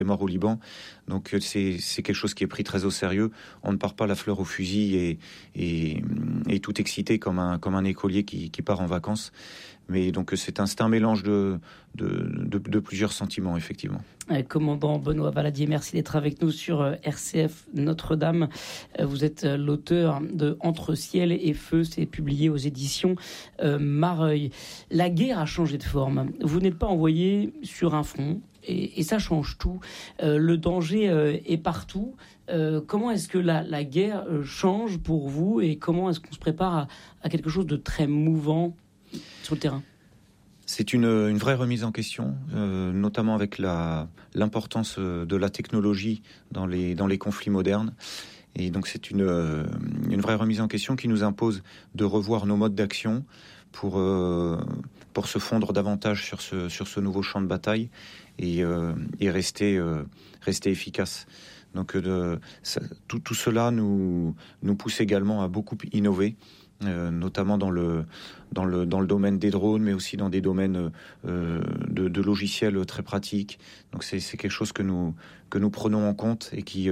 morts au Liban. Donc c'est quelque chose qui est pris très au sérieux. On ne part pas la fleur au fusil et tout excité comme un écolier qui part en vacances. Mais donc c'est un mélange de plusieurs sentiments, effectivement. Commandant Benoît Valadier, merci d'être avec nous sur RCF Notre-Dame. Vous êtes l'auteur de Entre ciel et feu, c'est publié aux éditions Mareuil. La guerre a changé de forme. Vous n'êtes pas envoyé sur un front et ça change tout. Le danger est partout. Comment est-ce que la guerre change pour vous et comment est-ce qu'on se prépare à quelque chose de très mouvant sur le terrain? C'est une vraie remise en question, notamment avec l'importance de la technologie dans les conflits modernes. Et donc c'est une vraie remise en question qui nous impose de revoir nos modes d'action pour se fondre davantage sur ce nouveau champ de bataille et rester efficace. Donc tout cela nous pousse également à beaucoup innover. Notamment dans le domaine des drones, mais aussi dans des domaines de logiciels très pratiques. Donc c'est quelque chose que nous prenons en compte et qui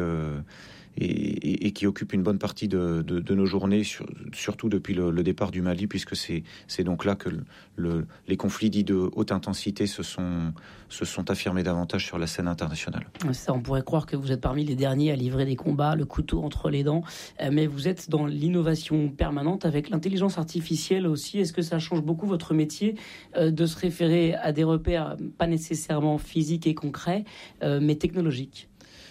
occupe une bonne partie de nos journées, surtout depuis le départ du Mali, puisque c'est donc là que les conflits dits de haute intensité se sont affirmés davantage sur la scène internationale. Ça, on pourrait croire que vous êtes parmi les derniers à livrer des combats, le couteau entre les dents, mais vous êtes dans l'innovation permanente avec l'intelligence artificielle aussi. Est-ce que ça change beaucoup votre métier de se référer à des repères pas nécessairement physiques et concrets, mais technologiques ?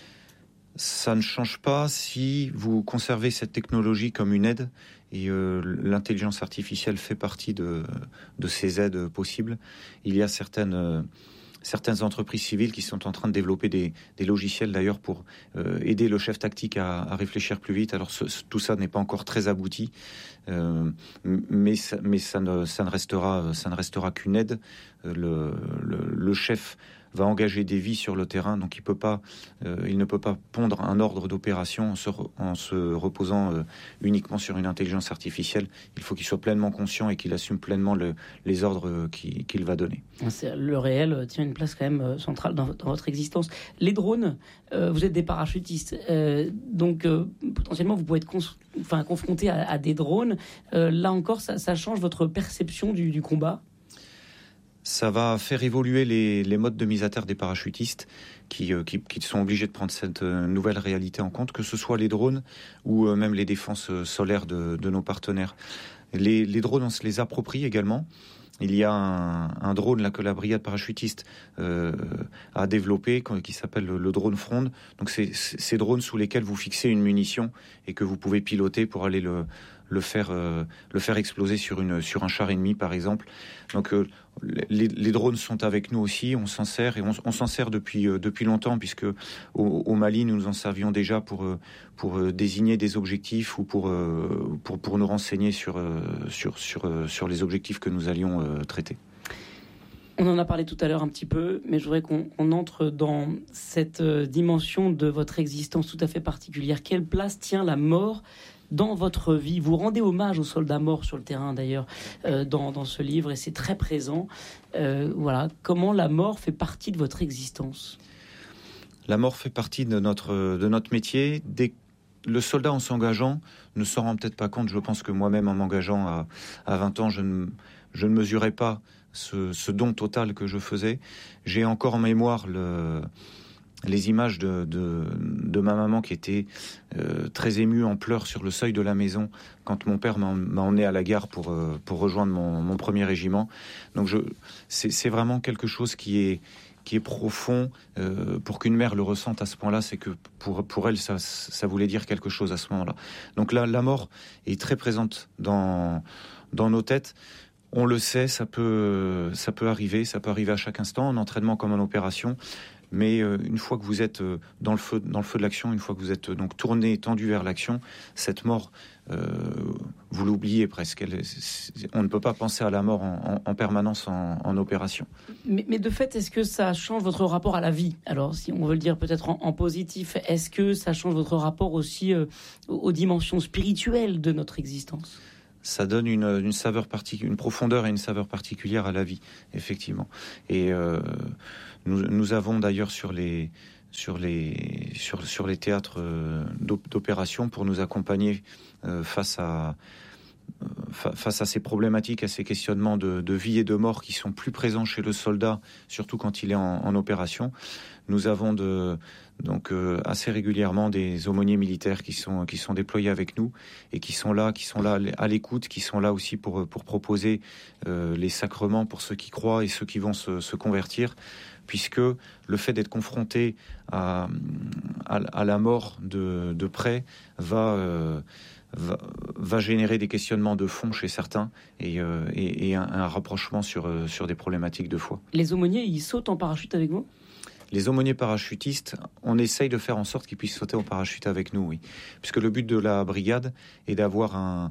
Ça ne change pas si vous conservez cette technologie comme une aide et l'intelligence artificielle fait partie de ces aides possibles. Il y a certaines entreprises civiles qui sont en train de développer des logiciels d'ailleurs pour aider le chef tactique à réfléchir plus vite. Alors tout ça n'est pas encore très abouti, mais ça ne restera qu'une aide. Le chef va engager des vies sur le terrain, donc il ne peut pas pondre un ordre d'opération en se reposant uniquement sur une intelligence artificielle. Il faut qu'il soit pleinement conscient et qu'il assume pleinement les ordres qu'il va donner. Le réel tient une place quand même centrale dans votre existence. Les drones, vous êtes des parachutistes, donc potentiellement vous pouvez être confronté à des drones. Là encore, ça change votre perception du combat ? Ça va faire évoluer les modes de mise à terre des parachutistes qui sont obligés de prendre cette nouvelle réalité en compte, que ce soit les drones ou même les défenses solaires de nos partenaires. Les drones, on se les approprie également. Il y a un drone là que la brigade parachutiste a développé qui s'appelle le drone Fronde. Donc c'est ces drones sous lesquels vous fixez une munition et que vous pouvez piloter pour aller le faire exploser sur un char ennemi par exemple. Donc les drones sont avec nous aussi, on s'en sert et on s'en sert depuis longtemps puisque au Mali nous en servions déjà pour désigner des objectifs ou pour nous renseigner sur les objectifs que nous allions traiter. On en a parlé tout à l'heure un petit peu, mais je voudrais qu'on entre dans cette dimension de votre existence tout à fait particulière. Quelle place tient la mort dans votre vie? Vous rendez hommage aux soldats morts sur le terrain d'ailleurs dans ce livre et c'est très présent. Voilà, comment la mort fait partie de votre existence? La mort fait partie de notre métier. Le soldat en s'engageant ne s'en rend peut-être pas compte. Je pense que moi-même en m'engageant à 20 ans, je ne mesurais pas ce don total que je faisais. J'ai encore en mémoire les images de ma maman qui était très émue en pleurs sur le seuil de la maison quand mon père m'a emmené à la gare pour rejoindre mon premier régiment. Donc c'est vraiment quelque chose qui est profond. Pour qu'une mère le ressente à ce point-là, c'est que pour elle ça voulait dire quelque chose à ce moment-là. Donc là, la mort est très présente dans nos têtes. On le sait, ça peut arriver à chaque instant, en entraînement comme en opération. Mais une fois que vous êtes dans le feu de l'action, une fois que vous êtes donc tourné, tendu vers l'action, cette mort, vous l'oubliez presque. On ne peut pas penser à la mort en permanence en opération. Mais de fait, est-ce que ça change votre rapport à la vie? Alors, si on veut le dire peut-être en positif, est-ce que ça change votre rapport aussi aux dimensions spirituelles de notre existence? Ça donne une saveur une profondeur et une saveur particulière à la vie, effectivement. Et nous avons d'ailleurs sur les sur les théâtres d'opération pour nous accompagner face à ces problématiques, à ces questionnements de vie et de mort qui sont plus présents chez le soldat, surtout quand il est en opération. Nous avons assez régulièrement des aumôniers militaires qui sont déployés avec nous et qui sont là à l'écoute, qui sont là aussi pour proposer les sacrements pour ceux qui croient et ceux qui vont se convertir, puisque le fait d'être confronté à la mort de près va générer des questionnements de fond chez certains et un rapprochement sur des problématiques de foi. Les aumôniers, ils sautent en parachute avec vous ? Les aumôniers parachutistes, on essaye de faire en sorte qu'ils puissent sauter en parachute avec nous, oui. Puisque le but de la brigade est d'avoir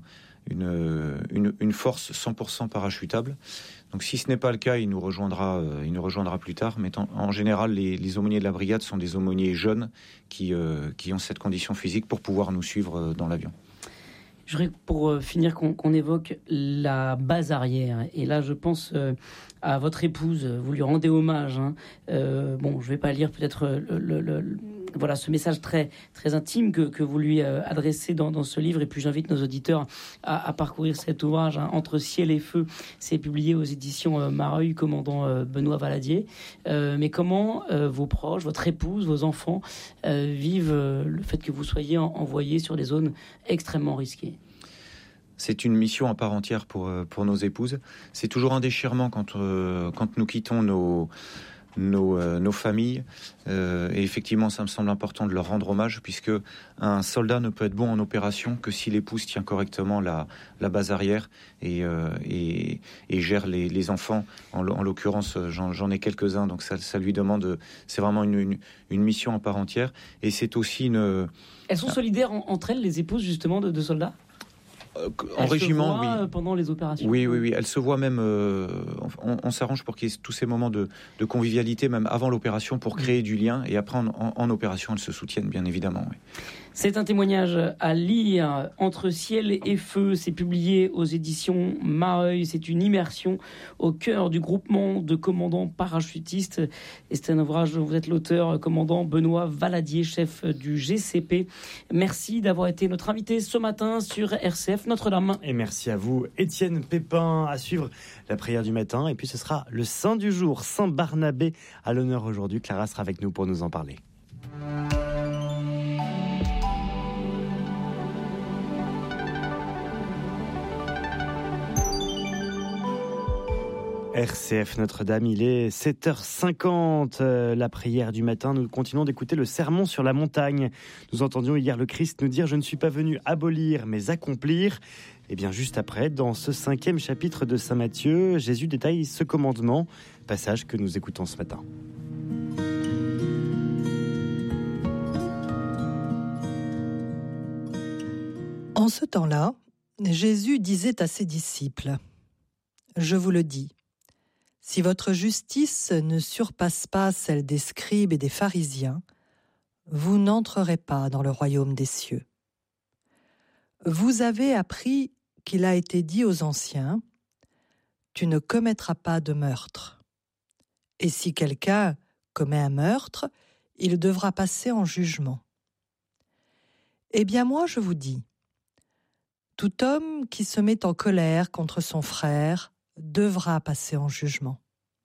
une force 100% parachutable. Donc si ce n'est pas le cas, il nous rejoindra plus tard. Mais en général, les aumôniers de la brigade sont des aumôniers jeunes qui ont cette condition physique pour pouvoir nous suivre dans l'avion. Je voudrais pour finir qu'on évoque la base arrière. Et là, je pense à votre épouse. Vous lui rendez hommage. Je ne vais pas lire peut-être voilà ce message très, très intime que vous lui adressez dans ce livre. Et puis j'invite nos auditeurs à parcourir cet ouvrage, Entre ciel et feu. C'est publié aux éditions Mareuil, commandant Benoît Valadier. Mais comment vos proches, votre épouse, vos enfants vivent le fait que vous soyez envoyés sur des zones extrêmement risquées? C'est une mission à part entière pour nos épouses. C'est toujours un déchirement quand nous quittons nos familles. Et effectivement, ça me semble important de leur rendre hommage, puisque un soldat ne peut être bon en opération que si l'épouse tient correctement la base arrière et gère les enfants. En l'occurrence, j'en ai quelques-uns, donc ça lui demande. C'est vraiment une mission à part entière. Et c'est aussi Elles sont solidaires entre elles, les épouses justement de soldats? En régiment, oui. Pendant les opérations. Oui. Elle se voit même. On s'arrange pour qu'il y ait tous ces moments de convivialité, même avant l'opération, pour créer du lien. Et après, en opération, elles se soutiennent, bien évidemment. Oui. C'est un témoignage à lire, Entre ciel et feu. C'est publié aux éditions Mareuil. C'est une immersion au cœur du groupement de commandants parachutistes. Et c'est un ouvrage dont vous êtes l'auteur, commandant Benoît Valadier, chef du GCP. Merci d'avoir été notre invité ce matin sur RCF Notre-Dame. Et merci à vous, Étienne Pépin. À suivre la prière du matin. Et puis ce sera le Saint du jour, Saint Barnabé, à l'honneur aujourd'hui. Clara sera avec nous pour nous en parler. RCF Notre-Dame, il est 7h50, la prière du matin. Nous continuons d'écouter le sermon sur la montagne. Nous entendions hier le Christ nous dire « Je ne suis pas venu abolir, mais accomplir ». Et bien juste après, dans ce 5e chapitre de Saint Matthieu, Jésus détaille ce commandement, passage que nous écoutons ce matin. En ce temps-là, Jésus disait à ses disciples « Je vous le dis, si votre justice ne surpasse pas celle des scribes et des pharisiens, vous n'entrerez pas dans le royaume des cieux. Vous avez appris qu'il a été dit aux anciens, « Tu ne commettras pas de meurtre. » Et si quelqu'un commet un meurtre, il devra passer en jugement. Eh bien moi je vous dis, tout homme qui se met en colère contre son frère devra passer en jugement.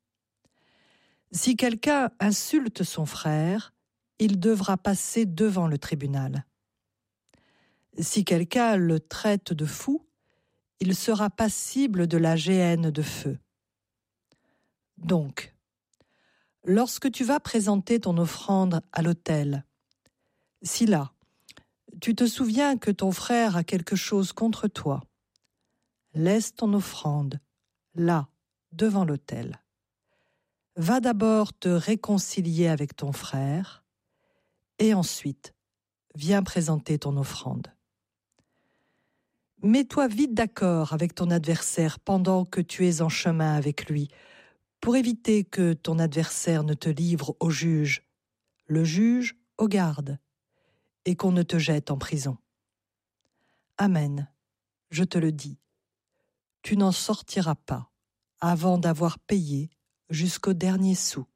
Si quelqu'un insulte son frère, il devra passer devant le tribunal. Si quelqu'un le traite de fou, il sera passible de la géhenne de feu. Donc, lorsque tu vas présenter ton offrande à l'autel, si là, tu te souviens que ton frère a quelque chose contre toi, laisse ton offrande là, devant l'autel. Va d'abord te réconcilier avec ton frère et ensuite, viens présenter ton offrande. Mets-toi vite d'accord avec ton adversaire pendant que tu es en chemin avec lui, pour éviter que ton adversaire ne te livre au juge, le juge aux gardes, et qu'on ne te jette en prison. Amen, je te le dis, tu n'en sortiras pas avant d'avoir payé jusqu'au dernier sou.